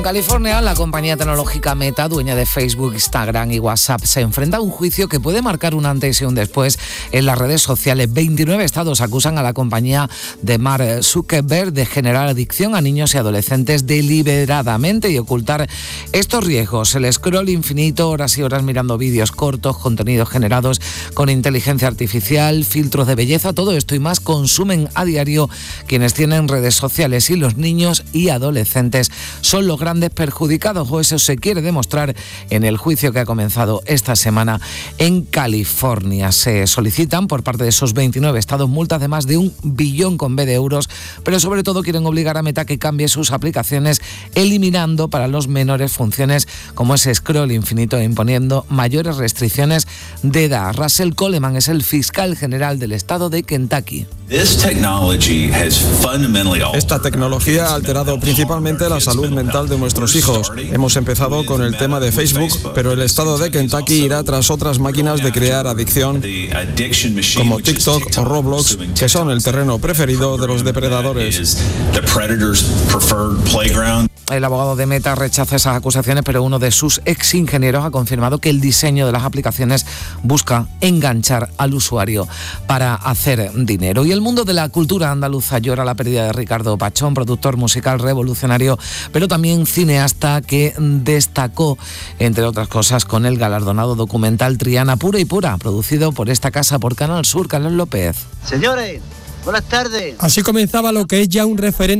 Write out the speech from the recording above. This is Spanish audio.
En California, la compañía tecnológica Meta, dueña de Facebook, Instagram y WhatsApp, se enfrenta a un juicio que puede marcar un antes y un después en las redes sociales. 29 estados acusan a la compañía de Mark Zuckerberg de generar adicción a niños y adolescentes deliberadamente y ocultar estos riesgos. El scroll infinito, horas y horas mirando vídeos cortos, contenidos generados con inteligencia artificial, filtros de belleza, todo esto y más consumen a diario quienes tienen redes sociales, y los niños y adolescentes son los grandes perjudicados, o eso se quiere demostrar en el juicio que ha comenzado esta semana en California. Se solicitan por parte de esos 29 estados multas de más de 1 billón con B de euros, pero sobre todo quieren obligar a Meta que cambie sus aplicaciones, eliminando para los menores funciones como ese scroll infinito e imponiendo mayores restricciones de edad. Russell Coleman es el fiscal general del estado de Kentucky. Esta tecnología ha alterado principalmente la salud mental de nuestros hijos. Hemos empezado con el tema de Facebook, pero el estado de Kentucky irá tras otras máquinas de crear adicción como TikTok o Roblox, que son el terreno preferido de los depredadores. El abogado de Meta rechaza esas acusaciones, pero uno de sus ex ingenieros ha confirmado que el diseño de las aplicaciones busca enganchar al usuario para hacer dinero. Y el mundo de la cultura andaluza llora la pérdida de Ricardo Pachón, productor musical revolucionario, pero también cineasta que destacó, entre otras cosas, con el galardonado documental Triana Pura y Pura, producido por esta casa, por Canal Sur. Carlos López. Señores, buenas tardes. Así comenzaba lo que es ya un referente